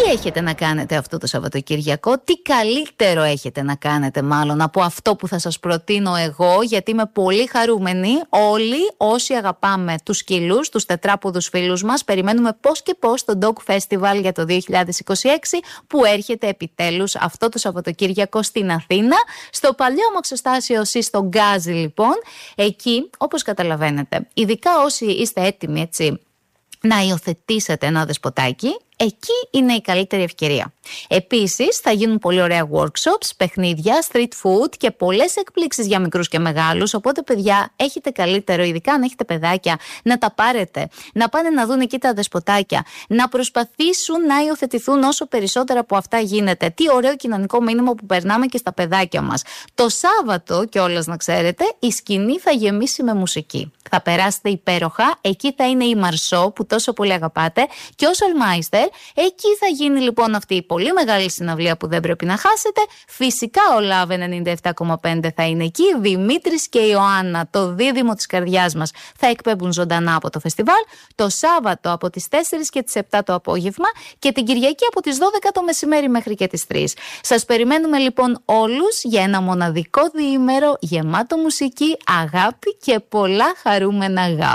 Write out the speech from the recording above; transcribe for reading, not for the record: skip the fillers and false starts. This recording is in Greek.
έχετε να κάνετε αυτό το Σαββατοκύριακο, τι καλύτερο έχετε να κάνετε μάλλον από αυτό που θα σας προτείνω εγώ, γιατί είμαι πολύ χαρούμενη. Όλοι όσοι αγαπάμε τους σκύλους, τους τετράποδους φίλους μας, περιμένουμε πώς και πώς το Dog Festival για το 2026 που έρχεται επιτέλους αυτό το Σαββατοκύριακο στην Αθήνα, στο παλιό Μοξοστάσιο στο Γκάζι λοιπόν. Εκεί, όπως καταλαβαίνετε, ειδικά όσοι είστε έτοιμοι έτσι να υιοθετήσετε ένα δεσποτάκι, εκεί είναι η καλύτερη ευκαιρία. Επίσης θα γίνουν πολύ ωραία workshops, παιχνίδια, street food και πολλές εκπλήξεις για μικρούς και μεγάλους. Οπότε παιδιά, έχετε καλύτερο, ειδικά αν έχετε παιδάκια, να τα πάρετε, να πάνε να δουν εκεί τα δεσποτάκια, να προσπαθήσουν να υιοθετηθούν όσο περισσότερα από αυτά γίνεται. Τι ωραίο κοινωνικό μήνυμα που περνάμε και στα παιδάκια μας. Το Σάββατο κιόλας να ξέρετε, η σκηνή θα γεμίσει με μουσική. Θα περάσετε υπέροχα, εκεί θα είναι η Μαρσό που τόσο πολύ αγαπάτε και ο Σολμάιστερ. Εκεί θα γίνει λοιπόν αυτή η πολύ μεγάλη συναυλία που δεν πρέπει να χάσετε. Φυσικά ο Love 97,5 θα είναι εκεί. Δημήτρης και Ιωάννα, το δίδυμο της καρδιάς μας, θα εκπέμπουν ζωντανά από το φεστιβάλ. Το Σάββατο από τις 4 και τις 7 το απόγευμα και την Κυριακή από τις 12 το μεσημέρι μέχρι και τις 3. Σας περιμένουμε λοιπόν όλους για ένα μοναδικό διήμερο γεμάτο μουσική, αγάπη και πολλά χαρούμενα γάβα.